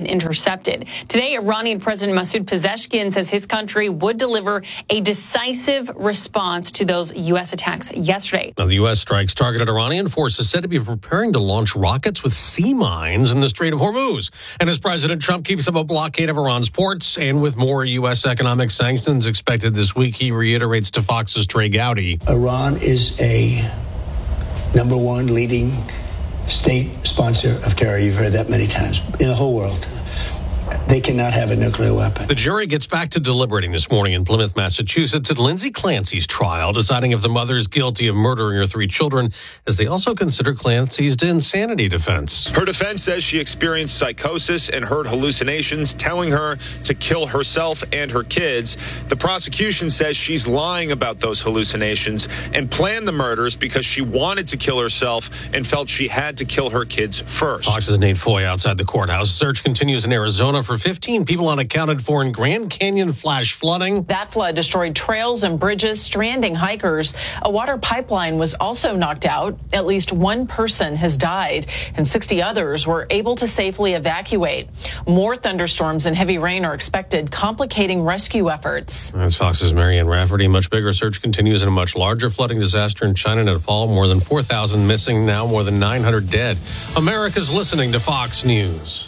intercepted. Today, Iranian President Masoud Pezeshkian says his country would deliver a decisive response to those U.S. attacks yesterday. Now, the U.S. strikes targeted Iranian forces said to be preparing to launch rockets with sea mines in the Strait of Hormuz. And as President Trump keeps up a blockade of Iran's ports, and with more U.S. economic sanctions expected this week, he reiterates to Fox's Trey Gowdy. Iran is a number one leading state sponsor of terror. You've heard that many times in the whole world. They cannot have a nuclear weapon. The jury gets back to deliberating this morning in Plymouth, Massachusetts at Lindsay Clancy's trial, deciding if the mother is guilty of murdering her 3 children, as they also consider Clancy's insanity defense. Her defense says she experienced psychosis and heard hallucinations telling her to kill herself and her kids. The prosecution says she's lying about those hallucinations and planned the murders because she wanted to kill herself and felt she had to kill her kids first. Fox's Nate Foy outside the courthouse. Search continues in Arizona for 15 people unaccounted for in Grand Canyon flash flooding. That flood destroyed trails and bridges, stranding hikers. A water pipeline was also knocked out. At least 1 person has died, and 60 others were able to safely evacuate. More thunderstorms and heavy rain are expected, complicating rescue efforts. That's Fox's Marianne Rafferty. Much bigger search continues in a much larger flooding disaster in China, Nepal. More than 4,000 missing, now more than 900 dead. America's listening to Fox News.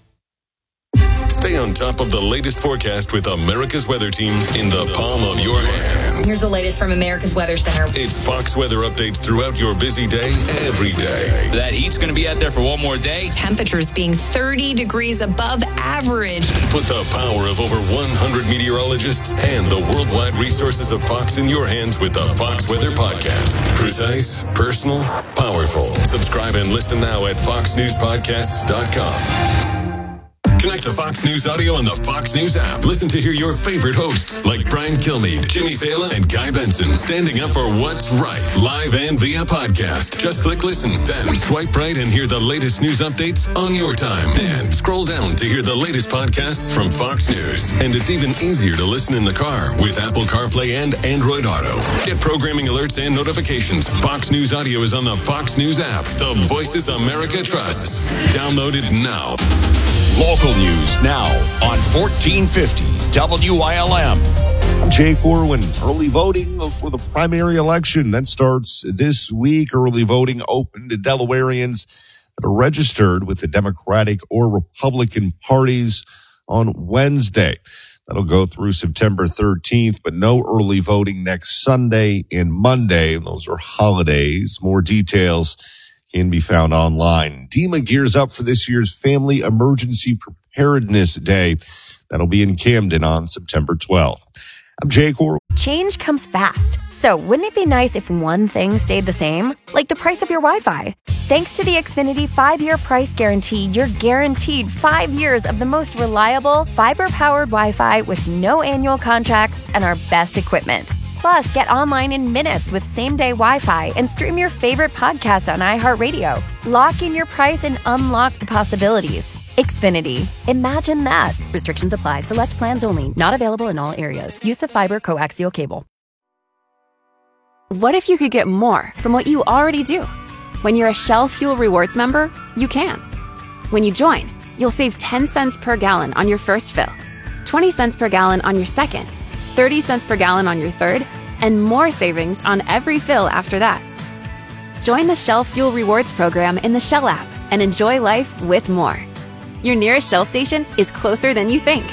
Stay on top of the latest forecast with America's Weather Team in the palm of your hands. Here's the latest from America's Weather Center. It's Fox weather updates throughout your busy day, every day. That heat's going to be out there for one more day. Temperatures being 30 degrees above average. Put the power of over 100 meteorologists and the worldwide resources of Fox in your hands with the Fox Weather Podcast. Precise, personal, powerful. Subscribe and listen now at foxnewspodcasts.com. Connect to Fox News Audio on the Fox News app. Listen to hear your favorite hosts like Brian Kilmeade, Jimmy Fallon, and Guy Benson standing up for what's right, live and via podcast. Just click listen, then swipe right and hear the latest news updates on your time. And scroll down to hear the latest podcasts from Fox News. And it's even easier to listen in the car with Apple CarPlay and Android Auto. Get programming alerts and notifications. Fox News Audio is on the Fox News app. The voices America trusts. Download it now. Local news now on 1450 WILM. I'm Jay Corwin. Early voting for the primary election that starts this week. Early voting open to Delawareans that are registered with the Democratic or Republican parties on Wednesday. That'll go through September 13th, but no early voting next Sunday and Monday. Those are holidays. More details can be found online. DEMA gears up for this year's Family Emergency Preparedness Day. That'll be in Camden on September 12th. I'm Jay Corwin. Change comes fast. So wouldn't it be nice if one thing stayed the same? Like the price of your Wi-Fi. Thanks to the Xfinity 5-year price guarantee, you're guaranteed 5 years of the most reliable, fiber-powered Wi-Fi with no annual contracts and our best equipment. Plus, get online in minutes with same-day Wi-Fi and stream your favorite podcast on iHeartRadio. Lock in your price and unlock the possibilities. Xfinity. Imagine that. Restrictions apply. Select plans only. Not available in all areas. Use of fiber coaxial cable. What if you could get more from what you already do? When you're a Shell Fuel Rewards member, you can. When you join, you'll save 10 cents per gallon on your first fill, 20 cents per gallon on your second, 30 cents per gallon on your third, and more savings on every fill after that. Join the Shell Fuel Rewards program in the Shell app and enjoy life with more. Your nearest Shell station is closer than you think.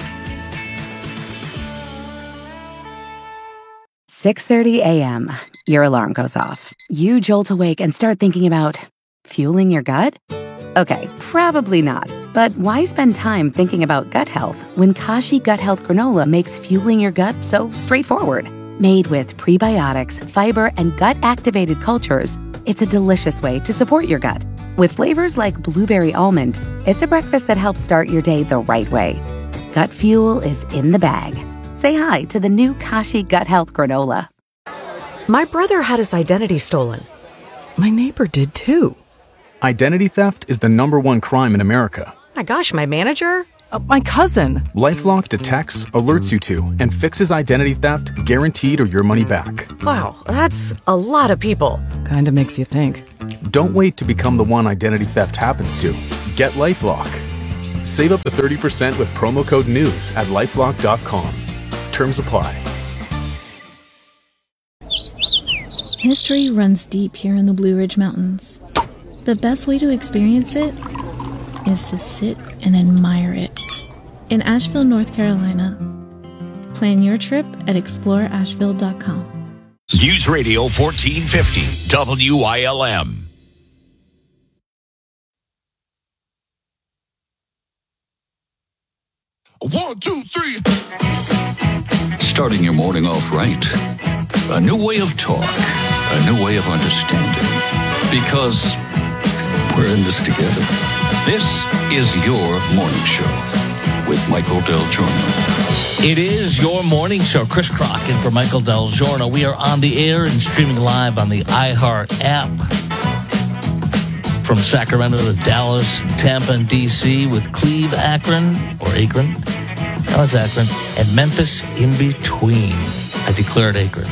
6:30 a.m. Your alarm goes off. You jolt awake and start thinking about fueling your gut? Okay, probably not. But why spend time thinking about gut health when Kashi Gut Health Granola makes fueling your gut so straightforward? Made with prebiotics, fiber, and gut-activated cultures, it's a delicious way to support your gut. With flavors like blueberry almond, it's a breakfast that helps start your day the right way. Gut fuel is in the bag. Say hi to the new Kashi Gut Health Granola. My brother had his identity stolen. My neighbor did too. Identity theft is the #1 crime in America. My gosh, my manager? My cousin. LifeLock detects, alerts you to, and fixes identity theft guaranteed or your money back. Wow, that's a lot of people. Kinda makes you think. Don't wait to become the one identity theft happens to. Get LifeLock. Save up to 30% with promo code NEWS at LifeLock.com. Terms apply. History runs deep here in the Blue Ridge Mountains. The best way to experience it is to sit and admire it. In Asheville, North Carolina. Plan your trip at exploreasheville.com. News Radio 1450 WILM. One, two, three. Starting your morning off right. A new way of talk. A new way of understanding. Because we're in this together. This is your morning show with Michael Del Giorno. It is your morning show. Chris Crockett for Michael Del Giorno. We are on the air and streaming live on the iHeart app. From Sacramento to Dallas, Tampa, and D.C. with Cleve, Akron, now it's Akron, and Memphis in between. I declared Akron.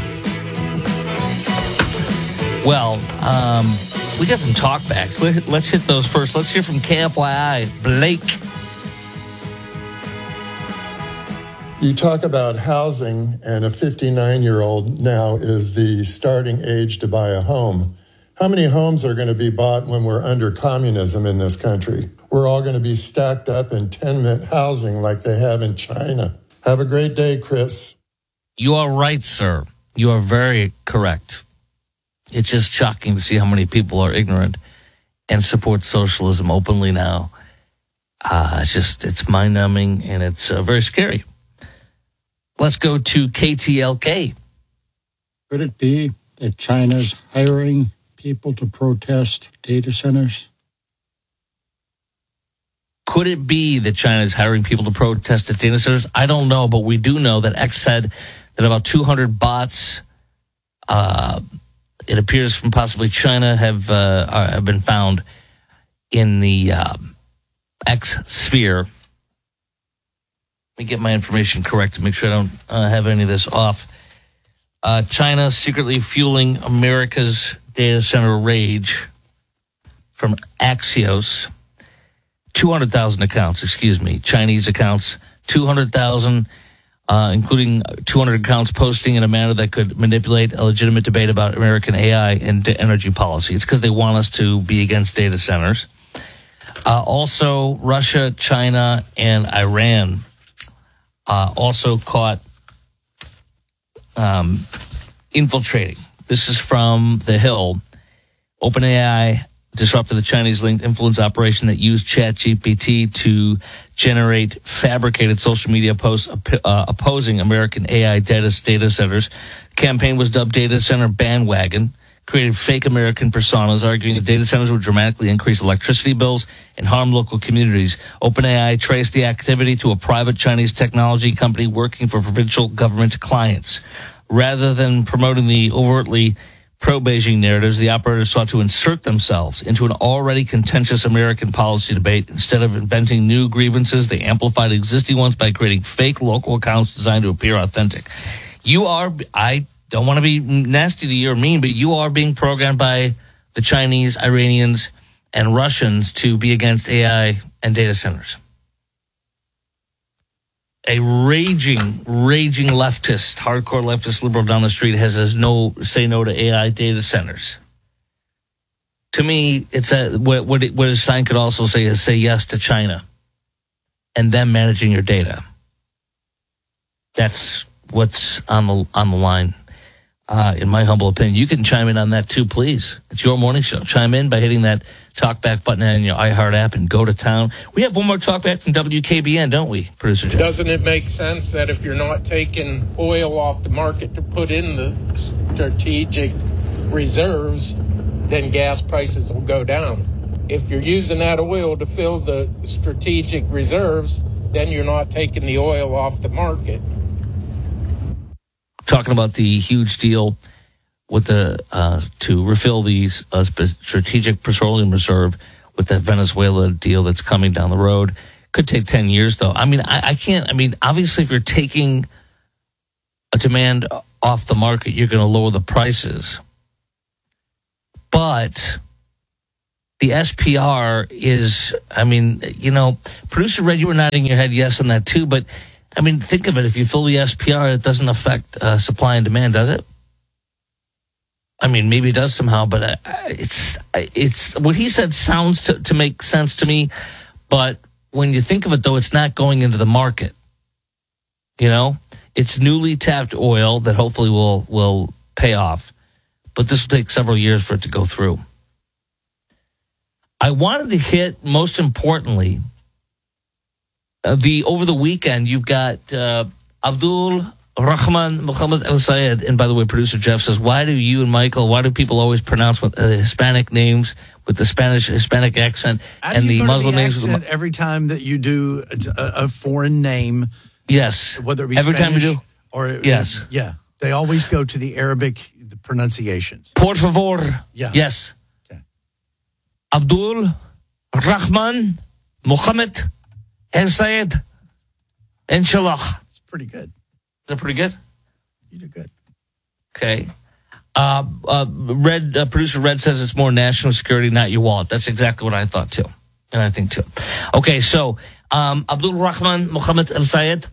Well, we got some talkbacks. Let's hit those first. Let's hear from KFYI, Blake. You talk about housing, and a 59-year-old now is the starting age to buy a home. How many homes are going to be bought when we're under communism in this country? We're all going to be stacked up in tenement housing like they have in China. Have a great day, Chris. You are right, sir. You are very correct. It's just shocking to see how many people are ignorant and support socialism openly now. It's mind-numbing, and it's very scary. Let's go to KTLK. Could it be that China's hiring people to protest data centers? Could it be that China is hiring people to protest at data centers? I don't know, but we do know that X said that about 200 bots, it appears from possibly China, have been found in the X sphere. Let me get my information correct to make sure I don't have any of this off. China secretly fueling America's data center rage from Axios. 200,000 accounts, Chinese accounts, 200,000, including 200 accounts posting in a manner that could manipulate a legitimate debate about American AI and energy policy. It's because they want us to be against data centers. Also, Russia, China, and Iran also caught infiltrating. This is from The Hill. OpenAI disrupted the Chinese-linked influence operation that used ChatGPT to generate fabricated social media posts opposing American AI data centers. The campaign was dubbed Data Center Bandwagon, created fake American personas, arguing that data centers would dramatically increase electricity bills and harm local communities. OpenAI traced the activity to a private Chinese technology company working for provincial government clients. Rather than promoting the overtly pro-Beijing narratives, the operators sought to insert themselves into an already contentious American policy debate. Instead of inventing new grievances, they amplified existing ones by creating fake local accounts designed to appear authentic. I don't want to be nasty to you or mean, but you are being programmed by the Chinese, Iranians, and Russians to be against AI and data centers. A raging leftist, hardcore leftist liberal down the street say no to AI data centers. To me, it's what a sign could also say is say yes to China and them managing your data. That's what's on the line. In my humble opinion. You can chime in on that too, please. It's your morning show. Chime in by hitting that talkback button on your iHeart app and go to town. We have one more talkback from WKBN, don't we, Producer Jeff? Doesn't it make sense that if you're not taking oil off the market to put in the strategic reserves, then gas prices will go down? If you're using that oil to fill the strategic reserves, then you're not taking the oil off the market. Talking about the huge deal with to refill the strategic petroleum reserve with that Venezuela deal that's coming down the road. Could take 10 years, though. I can't. Obviously, if you're taking a demand off the market, you're going to lower the prices. But the SPR is, I mean, you know, producer Red, you were nodding your head yes on that too, but I mean, think of it. If you fill the SPR, it doesn't affect supply and demand, does it? I mean, maybe it does somehow, but it's what he said sounds to make sense to me. But when you think of it, though, it's not going into the market. You know, it's newly tapped oil that hopefully will pay off. But this will take several years for it to go through. I wanted to hit, most importantly, over the weekend, you've got Abdul Rahman Mohammed Al Sayed. And by the way, producer Jeff says, why do people always pronounce Hispanic names with the Hispanic accent and the Muslim names? Every time that you do a foreign name. Yes. Whether it be every Spanish time you do. Or yes. Yeah. They always go to the Arabic pronunciations. Por favor. Yeah. Yes. Okay. Abdul Rahman Mohammed El Sayed. Inshallah. It's pretty good. Is that pretty good? You did good. Okay. Producer Red says it's more national security, not your wallet. That's exactly what I thought too. And I think too. Okay, so Abdul Rahman Mohammed El Sayed,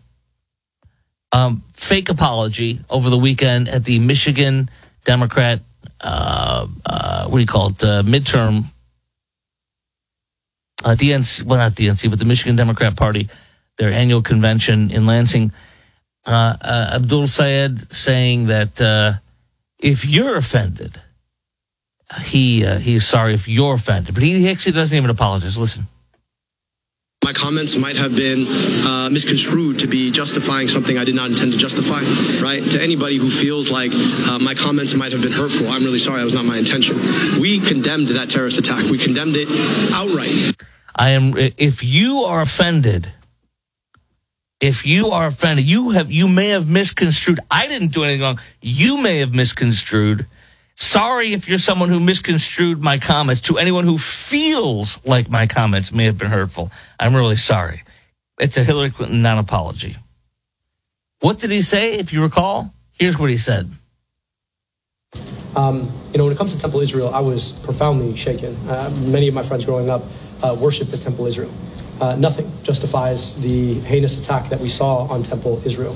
fake apology over the weekend at the Michigan Democrat, midterm, DNC, well, not DNC, but the Michigan Democrat Party, their annual convention in Lansing. Abdul Sayed saying that if you're offended, he's sorry if you're offended, but he actually doesn't even apologize. Listen. My comments might have been misconstrued to be justifying something I did not intend to justify, right? To anybody who feels like my comments might have been hurtful, I'm really sorry. That was not my intention. We condemned that terrorist attack. We condemned it outright. If you are offended, you may have misconstrued. I didn't do anything wrong. You may have misconstrued. Sorry if you're someone who misconstrued my comments. To anyone who feels like my comments may have been hurtful, I'm really sorry. It's a Hillary Clinton non-apology. What did he say, if you recall? Here's what he said. When it comes to Temple Israel, I was profoundly shaken. Many of my friends growing up worshiped at Temple Israel. Nothing justifies the heinous attack that we saw on Temple Israel.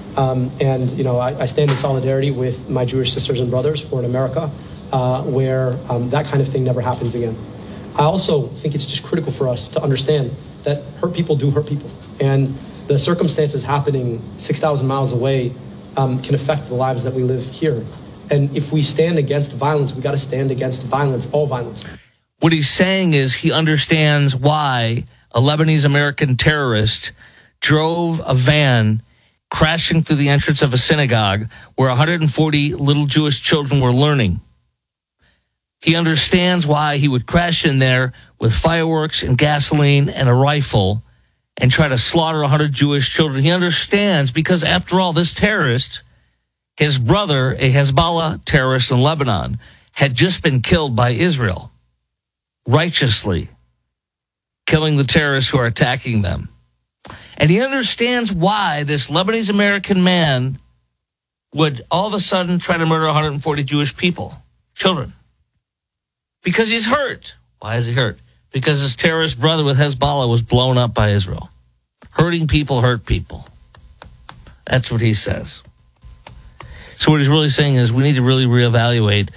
I stand in solidarity with my Jewish sisters and brothers for an America where that kind of thing never happens again. I also think it's just critical for us to understand that hurt people do hurt people. And the circumstances happening 6,000 miles away can affect the lives that we live here. And if we stand against violence, we got to stand against violence, all violence. What he's saying is he understands why a Lebanese American terrorist drove a van crashing through the entrance of a synagogue where 140 little Jewish children were learning. He understands why he would crash in there with fireworks and gasoline and a rifle and try to slaughter 100 Jewish children. He understands because, after all, this terrorist, his brother, a Hezbollah terrorist in Lebanon, had just been killed by Israel, righteously killing the terrorists who are attacking them. And he understands why this Lebanese American man would all of a sudden try to murder 140 Jewish people, children. Because he's hurt. Why is he hurt? Because his terrorist brother with Hezbollah was blown up by Israel. Hurting people hurt people. That's what he says. So what he's really saying is we need to really reevaluate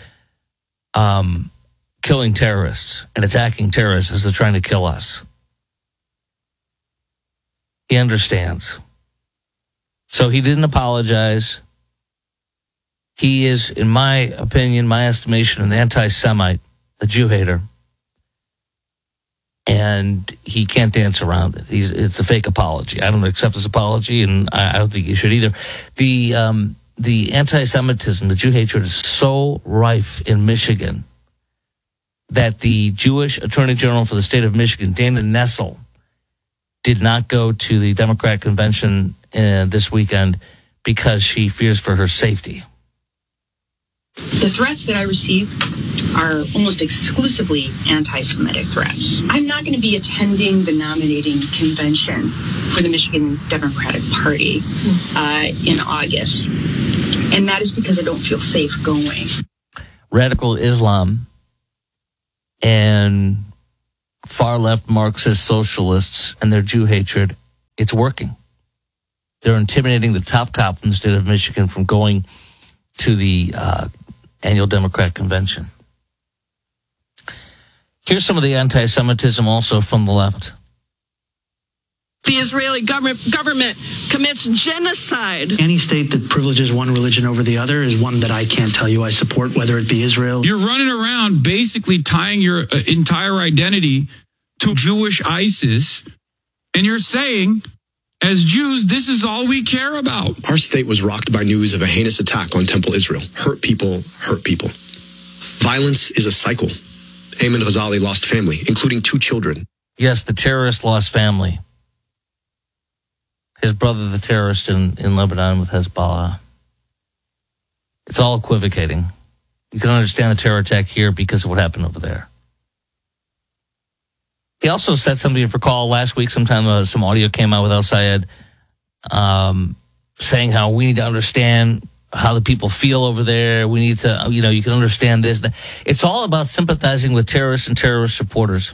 killing terrorists and attacking terrorists as they're trying to kill us. He understands. So he didn't apologize. He is, in my opinion, my estimation, an anti-Semite, a Jew hater. And he can't dance around it. It's a fake apology. I don't accept his apology, and I don't think he should either. The anti-Semitism, the Jew hatred is so rife in Michigan that the Jewish Attorney General for the state of Michigan, Dana Nessel, did not go to the Democrat convention this weekend because she fears for her safety. The threats that I receive are almost exclusively anti-Semitic threats. I'm not going to be attending the nominating convention for the Michigan Democratic Party in August. And that is because I don't feel safe going. Radical Islam and far-left Marxist socialists and their Jew hatred, it's working. They're intimidating the top cop in the state of Michigan from going to the annual Democrat convention. Here's some of the anti-Semitism also from the left. The Israeli government commits genocide. Any state that privileges one religion over the other is one that I can't tell you I support, whether it be Israel. You're running around basically tying your entire identity to Jewish ISIS, and you're saying, as Jews, this is all we care about. Our state was rocked by news of a heinous attack on Temple Israel. Hurt people hurt people. Violence is a cycle. Ayman Ghazali lost family, including 2 children. Yes, the terrorist lost family. His brother, the terrorist in Lebanon with Hezbollah. It's all equivocating. You can understand the terror attack here because of what happened over there. He also said something, if you recall, last week sometime some audio came out with El Sayed saying how we need to understand how the people feel over there. We need to, you can understand this. It's all about sympathizing with terrorists and terrorist supporters.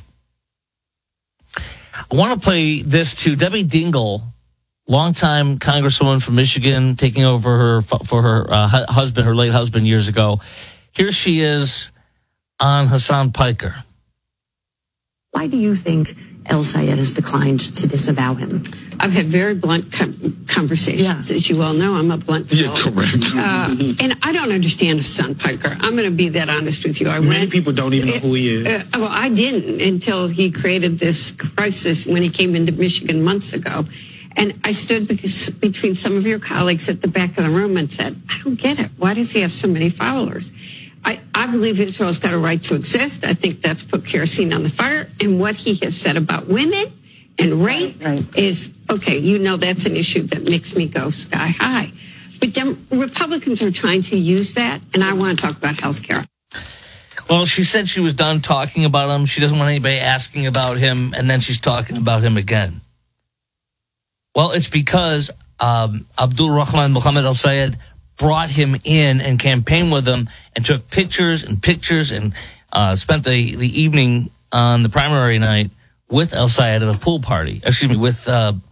I want to play this to Debbie Dingle, longtime congresswoman from Michigan, taking over for her husband, her late husband, years ago. Here she is on Hassan Piker. Why do you think El Sayed has declined to disavow him? I've had very blunt conversations. As you all know, I'm a blunt soul. Yeah, correct. And I don't understand Hassan Piker. I'm going to be that honest with you. Many people don't even know who he is. Well, I didn't until he created this crisis when he came into Michigan months ago. And I stood between some of your colleagues at the back of the room and said, I don't get it. Why does he have so many followers? I believe Israel's got a right to exist. I think that's put kerosene on the fire. And what he has said about women and rape is, okay, that's an issue that makes me go sky high. But Republicans are trying to use that, and I want to talk about health care. Well, she said she was done talking about him. She doesn't want anybody asking about him, and then she's talking about him again. Well, it's because Abdul Rahman Muhammad Al Sayed brought him in and campaigned with him and took pictures and spent the evening on the primary night with El Sayed at a pool party. With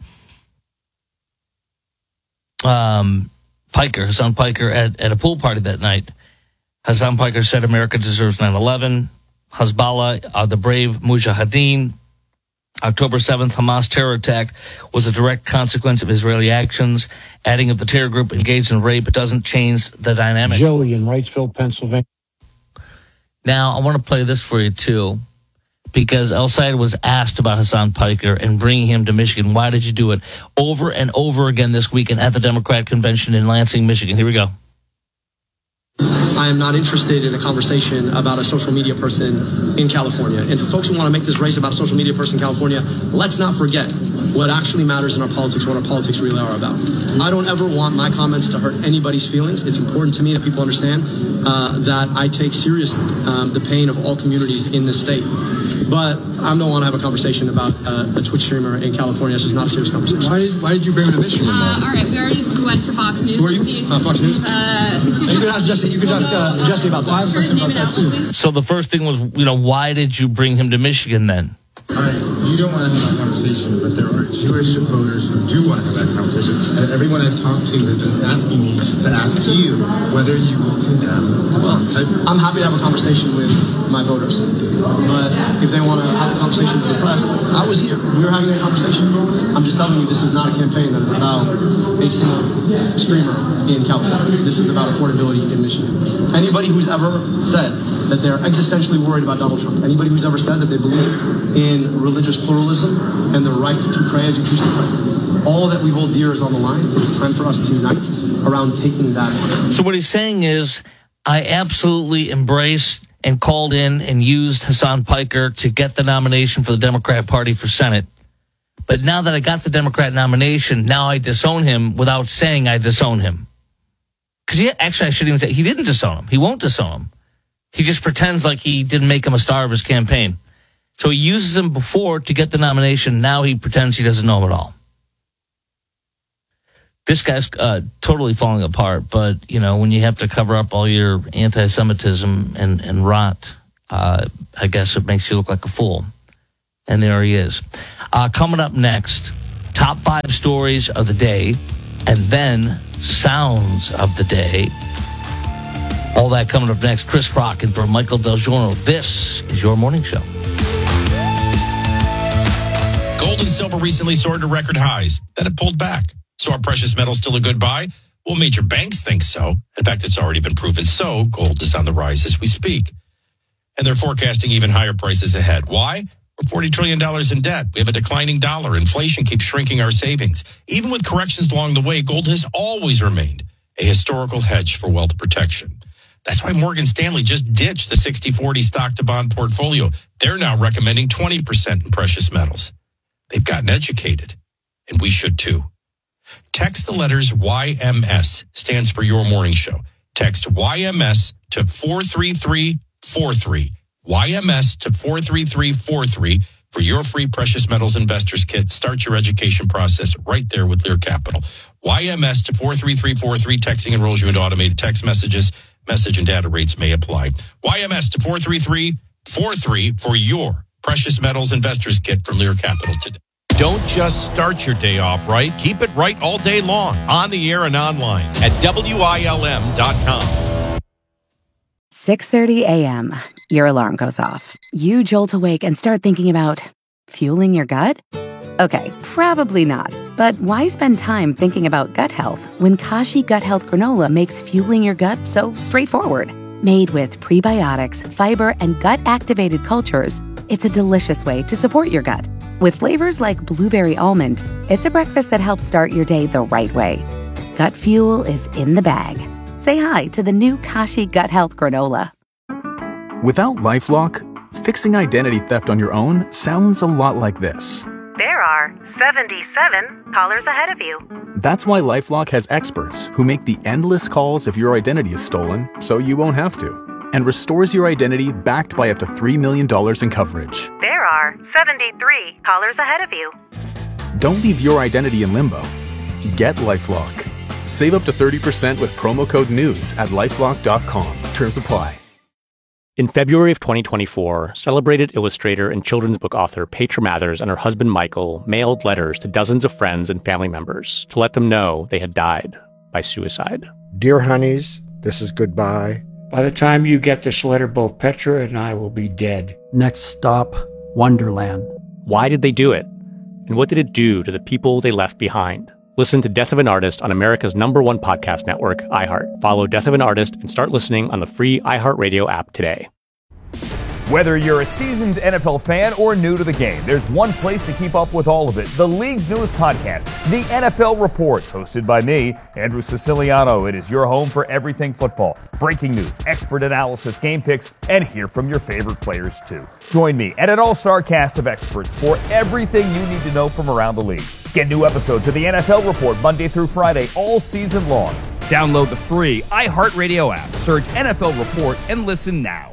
Hassan Piker at a pool party that night. Hassan Piker said America deserves 9/11. Hezbollah, the brave Mujahideen. October 7th, Hamas terror attack was a direct consequence of Israeli actions. Adding up the terror group engaged in rape, it doesn't change the dynamic. Joey in Wrightsville, Pennsylvania. Now, I want to play this for you, too, because El Sayed was asked about Hassan Piker and bringing him to Michigan. Why did you do it? Over and over again this weekend at the Democrat convention in Lansing, Michigan. Here we go. I am not interested in a conversation about a social media person in California. And for folks who want to make this race about a social media person in California, let's not forget what actually matters in our politics, what our politics really are about. I don't ever want my comments to hurt anybody's feelings. It's important to me that people understand that I take serious the pain of all communities in this state. But I don't want to have a conversation about a Twitch streamer in California. This is not a serious conversation. Why did you bring him to Michigan? All right, we already went to Fox News. Who are you? Fox News? You could ask Jesse. You could ask Jesse about that. So the first thing was, why did you bring him to Michigan then? All right, you don't want to have that conversation, but there are Jewish voters who do want to have that conversation. And everyone I've talked to has been asking me to ask you whether you will condemn. Well, I'm happy to have a conversation with my voters, but if they want to have a conversation with the press, I was here. We were having a conversation. I'm just telling you, this is not a campaign that is about a single streamer in California. This is about affordability in Michigan. Anybody who's ever said that they're existentially worried about Donald Trump, anybody who's ever said that they believe in religious pluralism and the right to pray as you choose to pray, all that we hold dear is on the line. It's time for us to unite around taking that. So what he's saying is, I absolutely embraced and called in and used Hassan Piker to get the nomination for the Democrat Party for Senate. But now that I got the Democrat nomination, now I disown him without saying I disown him. Because I shouldn't even say, he didn't disown him. He won't disown him. He just pretends like he didn't make him a star of his campaign. So he uses him before to get the nomination. Now he pretends he doesn't know him at all. This guy's totally falling apart. But, when you have to cover up all your anti-Semitism and rot, I guess it makes you look like a fool. And there he is. Coming up next, top 5 stories of the day, and then sounds of the day. All that coming up next. Chris Crock and for Michael Del Giorno. This is your morning show. Gold and silver recently soared to record highs. Then it pulled back. So are precious metals still a good buy? Well, major banks think so. In fact, it's already been proven so. Gold is on the rise as we speak. And they're forecasting even higher prices ahead. Why? We're $40 trillion in debt. We have a declining dollar. Inflation keeps shrinking our savings. Even with corrections along the way, gold has always remained a historical hedge for wealth protection. That's why Morgan Stanley just ditched the 60-40 stock-to-bond portfolio. They're now recommending 20% in precious metals. They've gotten educated, and we should too. Text the letters YMS, stands for Your Morning Show. Text YMS to 43343. YMS to 43343 for your free precious metals investors kit. Start your education process right there with Lear Capital. YMS to 43343. Texting enrolls you into automated text messages. Message and data rates may apply. YMS to 43343 for your precious metals investors kit from Lear Capital today. Don't just start your day off right. Keep it right all day long, on the air and online at WILM.com. 6:30 a.m. Your alarm goes off. You jolt awake and start thinking about fueling your gut? Okay, probably not. But why spend time thinking about gut health when Kashi Gut Health Granola makes fueling your gut so straightforward? Made with prebiotics, fiber, and gut-activated cultures, it's a delicious way to support your gut. With flavors like blueberry almond, it's a breakfast that helps start your day the right way. Gut fuel is in the bag. Say hi to the new Kashi Gut Health Granola. Without LifeLock, fixing identity theft on your own sounds a lot like this. There are 77 callers ahead of you. That's why LifeLock has experts who make the endless calls if your identity is stolen, so you won't have to, and restores your identity backed by up to $3 million in coverage. There are 73 callers ahead of you. Don't leave your identity in limbo. Get LifeLock. Save up to 30% with promo code NEWS at LifeLock.com. Terms apply. In February of 2024, celebrated illustrator and children's book author Petra Mathers and her husband Michael mailed letters to dozens of friends and family members to let them know they had died by suicide. Dear honeys, this is goodbye. By the time you get this letter, both Petra and I will be dead. Next stop, Wonderland. Why did they do it? And what did it do to the people they left behind? Listen to Death of an Artist on America's #1 podcast network, iHeart. Follow Death of an Artist and start listening on the free iHeartRadio app today. Whether you're a seasoned NFL fan or new to the game, there's one place to keep up with all of it. The league's newest podcast, The NFL Report, hosted by me, Andrew Siciliano. It is your home for everything football. Breaking news, expert analysis, game picks, and hear from your favorite players too. Join me and an all-star cast of experts for everything you need to know from around the league. Get new episodes of The NFL Report Monday through Friday all season long. Download the free iHeartRadio app. Search NFL Report and listen now.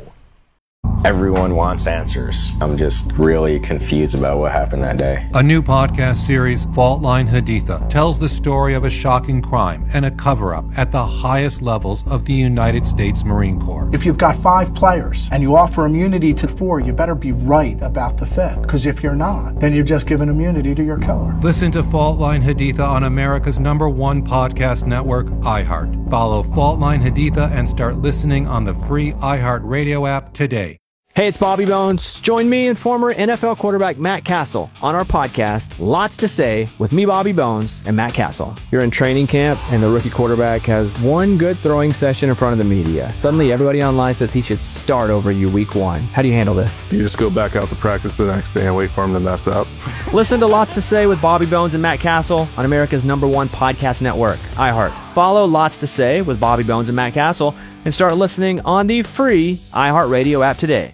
Everyone wants answers. I'm just really confused about what happened that day. A new podcast series, Fault Line Haditha, tells the story of a shocking crime and a cover-up at the highest levels of the United States Marine Corps. If you've got 5 players and you offer immunity to 4, you better be right about the 5th. Because if you're not, then you've just given immunity to your killer. Listen to Fault Line Haditha on America's #1 podcast network, iHeart. Follow Fault Line Haditha and start listening on the free iHeart Radio app today. Hey, it's Bobby Bones. Join me and former NFL quarterback Matt Castle on our podcast, Lots to Say, with me, Bobby Bones, and Matt Castle. You're in training camp, and the rookie quarterback has one good throwing session in front of the media. Suddenly, everybody online says he should start over you week 1. How do you handle this? You just go back out to practice the next day and wait for him to mess up. Listen to Lots to Say with Bobby Bones and Matt Castle on America's #1 podcast network, iHeart. Follow Lots to Say with Bobby Bones and Matt Castle and start listening on the free iHeartRadio app today.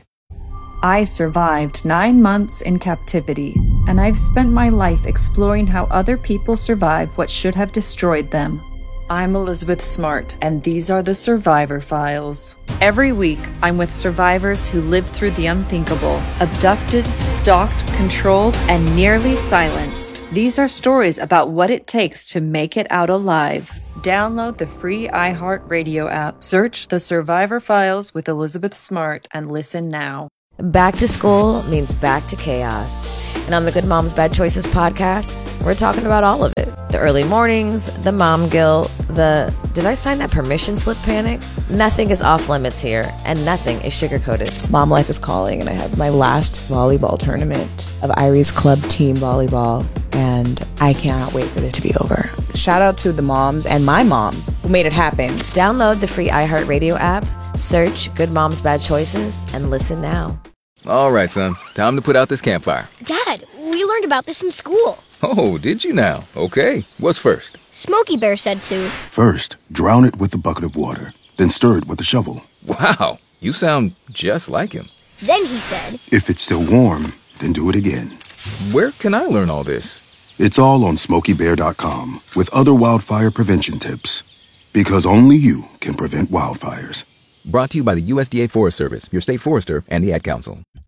I survived 9 months in captivity, and I've spent my life exploring how other people survive what should have destroyed them. I'm Elizabeth Smart, and these are the Survivor Files. Every week, I'm with survivors who lived through the unthinkable, abducted, stalked, controlled, and nearly silenced. These are stories about what it takes to make it out alive. Download the free iHeartRadio app, search The Survivor Files with Elizabeth Smart, and listen now. Back to school means back to chaos. And on the Good Moms Bad Choices podcast, we're talking about all of it. The early mornings, the mom guilt, the did I sign that permission slip panic? Nothing is off limits here, and nothing is sugar-coated. Mom life is calling, and I have my last volleyball tournament of Irie's Club team volleyball, and I cannot wait for it to be over. Shout out to the moms and my mom who made it happen. Download the free iHeartRadio app, search Good Moms Bad Choices, and listen now. All right, son. Time to put out this campfire. Dad, we learned about this in school. Oh, did you now? Okay. What's first? Smokey Bear said to. First, drown it with a bucket of water, then stir it with a shovel. Wow, you sound just like him. Then he said, if it's still warm, then do it again. Where can I learn all this? It's all on SmokeyBear.com with other wildfire prevention tips. Because only you can prevent wildfires. Brought to you by the USDA Forest Service, your state forester, and the Ad Council.